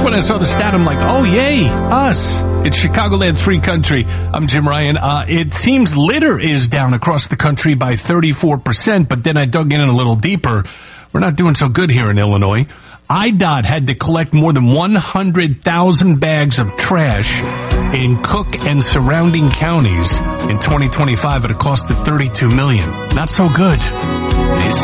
when I saw the stat, I'm like, oh, yay, us. It's Chicagoland's free country. I'm Jim Ryan. It seems litter is down across the country by 34%, but then I dug in a little deeper. We're not doing so good here in Illinois. IDOT had to collect more than 100,000 bags of trash in Cook and surrounding counties in 2025 at a cost of $32 million. Not so good.